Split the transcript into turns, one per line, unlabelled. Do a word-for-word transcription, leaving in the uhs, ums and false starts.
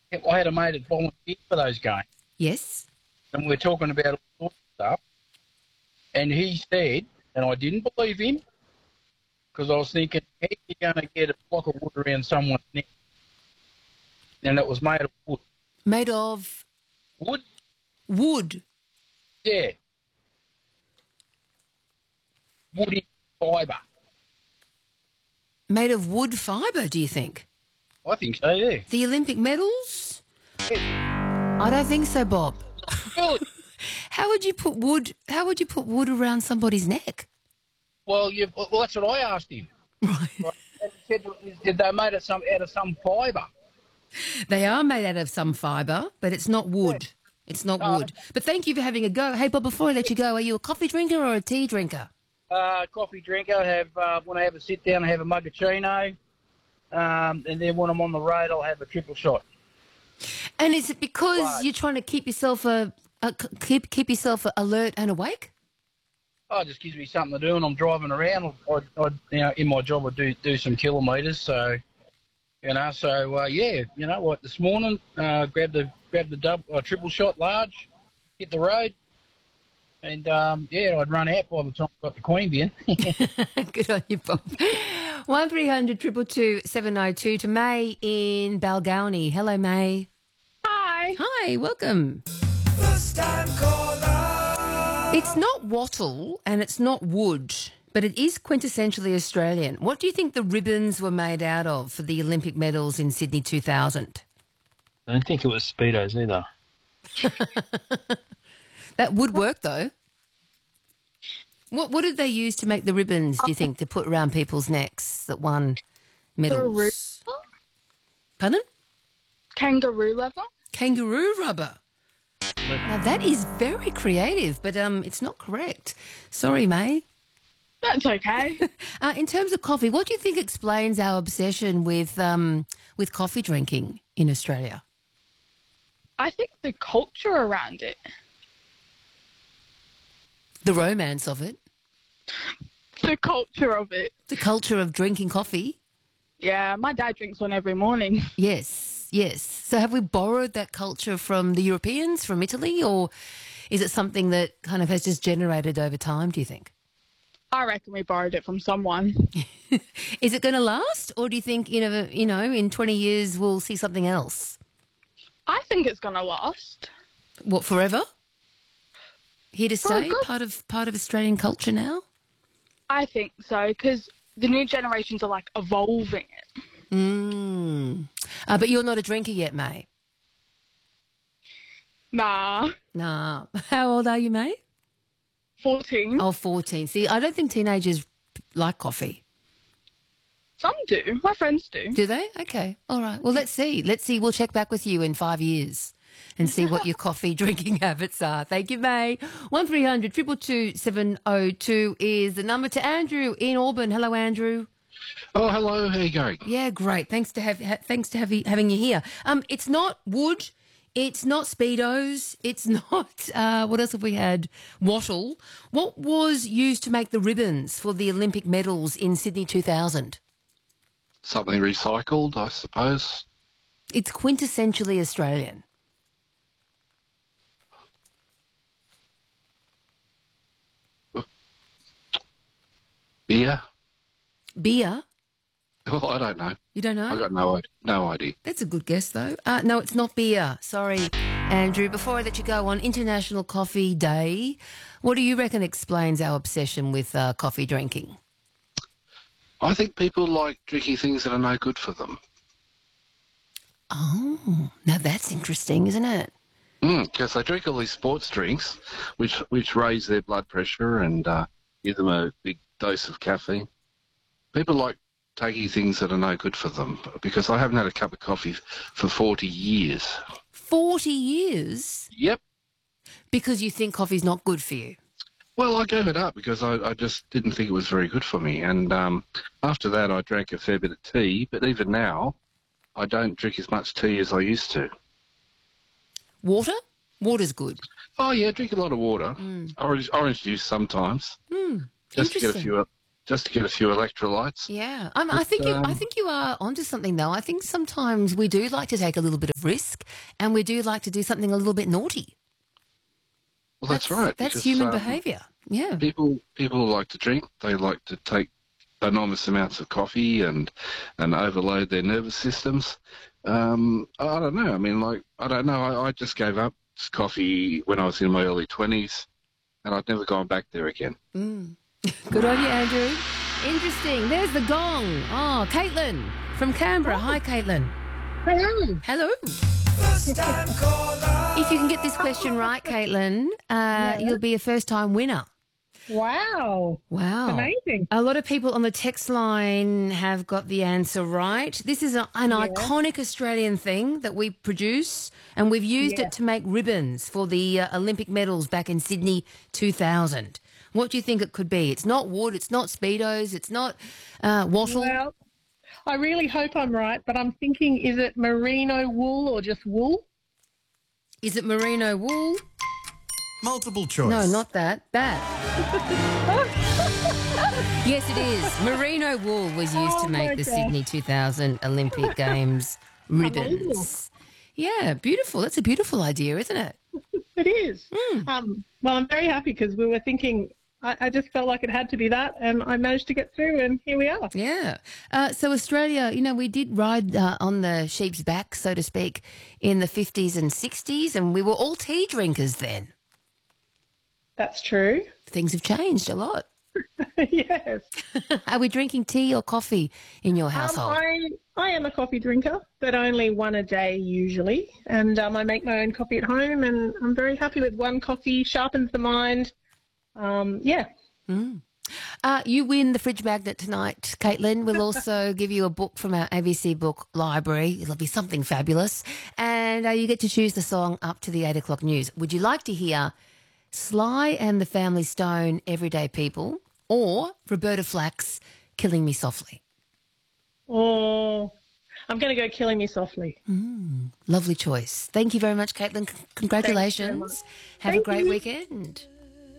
I had a mate that volunteered for those games,
Yes.
and we were talking about all sorts of stuff. And he said, and I didn't believe him, because I was thinking, how are you going to get a block of wood around someone's neck? And it was made of wood.
Made of
Wood?
wood.
Yeah. Woody fibre.
Made of wood fibre, do you think?
I think so, yeah.
The Olympic medals? I don't think so, Bob.
Really?
How would you put wood? How would you put wood around somebody's neck?
Well, you, well, that's what I asked him.
Right.
And he said, did they made it some out of some fibre?
They are made out of some fibre, but it's not wood. It's not
Oh,
wood. But thank you for having a go. Hey, Bob, before I let you go, are you a coffee drinker or a tea drinker?
Uh, coffee drinker. Have uh, when I have a sit down, I have a mugacino, um, and then when I'm on the road, I'll have a triple shot.
And is it because
Right.
you're trying to keep yourself a, a keep keep yourself alert and awake?
Oh, it just gives me something to do, and I'm driving around. I, I, you know, in my job, I do do some kilometres, so you know, so uh, yeah, you know, what this morning, uh, grab the grab the double, uh, triple shot large, hit the road, and um, yeah, I'd run out by the time I got to Queanbeyan.
Good on you, Bob. One three hundred two two two seven oh two to May in Balgownie. Hello, May.
Hi.
Hi, welcome.
First time caller.
It's not wattle and it's not wood, but it is quintessentially Australian. What do you think the ribbons were made out of for the Olympic medals in Sydney two thousand?
I don't think it was Speedos either.
That would work, though. What What did they use to make the ribbons, do you think, to put around people's necks that won medals? Pardon?
Kangaroo leather?
Kangaroo rubber. Now, that is very creative, but um, it's not correct. Sorry, May.
That's okay.
Uh, in terms of coffee, what do you think explains our obsession with um, with coffee drinking in Australia?
I think the culture around it.
The romance of it,
The culture of it.
the culture of drinking coffee.
Yeah, my dad drinks one every morning.
Yes, yes. So have we borrowed that culture from the Europeans, from Italy, or is it something that kind of has just generated over time, do you think?
I reckon we borrowed it from someone.
Is it going to last, or do you think, you know, you know, in twenty years we'll see something else?
I think it's going to last.
What, forever? Here to
For a
stay,
good-
part of part of Australian culture now?
I think so, because the new generations are, like, evolving it.
Mm. Uh, but you're not a drinker yet, May.
Nah.
Nah. How old are you, May?
fourteen.
Oh, fourteen. See, I don't think teenagers like coffee.
Some do. My friends do.
Do they? Okay. All right. Well, let's see. Let's see. We'll check back with you in five years and see what your coffee drinking habits are. Thank you, May. one three hundred two two two seven oh two is the number to Andrew in Auburn. Hello, Andrew.
Oh, hello. How you going?
Yeah, great. Thanks to have ha- thanks to have you, having you here. Um, it's not wood. It's not Speedos. It's not, uh, what else have we had? Wattle. What was used to make the ribbons for the Olympic medals in Sydney two thousand?
Something recycled, I suppose.
It's quintessentially Australian.
Beer?
Beer?
Oh, I don't know.
You don't know?
I got no, no idea.
That's a good guess, though. Uh, no, it's not beer. Sorry, Andrew. Before I let you go, on International Coffee Day, what do you reckon explains our obsession with uh, coffee drinking?
I think people like drinking things that are no good for them.
Oh, now that's interesting, isn't it?
Because they drink all these sports drinks, which which raise their blood pressure and uh, give them a big dose of caffeine. People like taking things that are no good for them, because I haven't had a cup of coffee for forty years.
forty years?
Yep.
Because you think coffee's not good for you?
Well, I gave it up because I, I just didn't think it was very good for me. And um, after that, I drank a fair bit of tea. But even now, I don't drink as much tea as I used to.
Water? Water's good.
Oh, yeah, drink a lot of water. Orange, orange juice sometimes.
Mm,
Just to get a
interesting.
few just to get a few electrolytes.
Yeah, I'm, I think you, I
um,
think you are onto something though. I think sometimes we do like to take a little bit of risk, and we do like to do something a little bit naughty.
Well, that's, right.
That's
because,
human
um,
behaviour. Yeah.
People people like to drink. They like to take enormous amounts of coffee and and overload their nervous systems. Um, I don't know. I mean, like I don't know. I, I just gave up coffee when I was in my early twenties, and I've never gone back there again.
Mm. Good on you, Andrew. Interesting. There's the gong. Oh, Caitlin from Canberra. Hi, Caitlin.
Hello.
Hello.
First time caller.
If you can get this question right, Caitlin, uh, you'll be a first-time winner.
Wow.
Wow.
Amazing.
A lot of people on the text line have got the answer right. This is a, an
Yeah.
iconic Australian thing that we produce, and we've used
Yeah.
it to make ribbons for the uh, Olympic medals back in Sydney two thousand. What do you think it could be? It's not wood, it's not Speedos, it's not uh, wattle.
Well, I really hope I'm right, but I'm thinking, is it merino wool or just wool?
Is it merino wool?
Multiple choice.
No, not that. That. Yes, it is. Merino wool was used
Oh
to make
my
the
gosh.
Sydney two thousand Olympic Games ribbons. Yeah, beautiful. That's a beautiful idea, isn't it?
It is.
Hmm.
Um, well, I'm very happy because we were thinking, I, I just felt like it had to be that, and I managed to get through, and here we are.
Yeah. Uh, so Australia, you know, we did ride uh, on the sheep's back, so to speak, in the fifties and sixties, and we were all tea drinkers then.
That's true.
Things have changed a lot.
Yes.
Are we drinking tea or coffee in your
Um,
household?
I, I am a coffee drinker, but only one a day usually. And um, I make my own coffee at home, and I'm very happy with one coffee, sharpens the mind. Um, yeah.
Mm. Uh, you win the fridge magnet tonight, Caitlin. We'll also give you a book from our A B C book library. It'll be something fabulous. And uh, you get to choose the song up to the eight o'clock news. Would you like to hear Sly and the Family Stone, Everyday People, or Roberta Flack's Killing Me Softly?
Oh, I'm going to go Killing Me Softly.
Lovely choice. Thank you very much, Caitlin. C- Congratulations.
much.
Have
Thank
a great
you.
weekend.